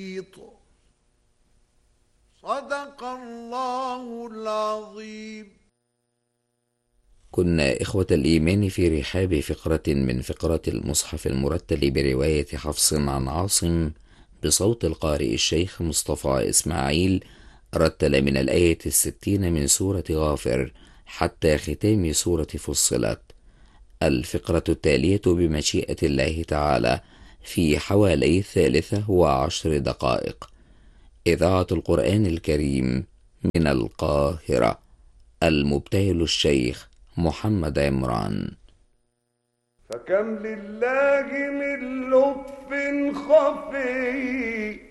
صدق الله العظيم. كنا إخوة الإيمان في رحاب فقرة من فقرات المصحف المرتل برواية حفص عن عاصم بصوت القارئ الشيخ مصطفى إسماعيل، رتل من الآية 60 من سورة غافر حتى ختام سورة فصلت. الفقرة التالية بمشيئة الله تعالى في حوالي 13 دقائق. إذاعة القرآن الكريم من القاهرة. المبتهل الشيخ محمد عمران. فكم لله من لطف خفي